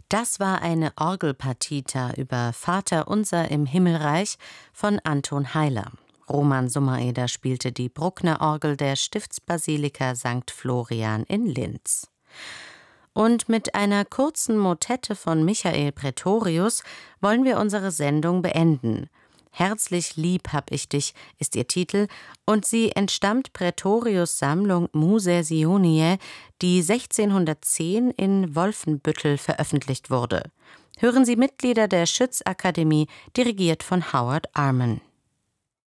Das war eine Orgelpartita über Vater unser im Himmelreich von Anton Heiler. Roman Summereder spielte die Bruckner-Orgel der Stiftsbasilika St. Florian in Linz. Und mit einer kurzen Motette von Michael Praetorius wollen wir unsere Sendung beenden. Herzlich lieb hab ich dich ist ihr Titel und sie entstammt Praetorius' Sammlung Musae Sioniae, die 1610 in Wolfenbüttel veröffentlicht wurde. Hören Sie Mitglieder der Schutzakademie, dirigiert von Howard Arman.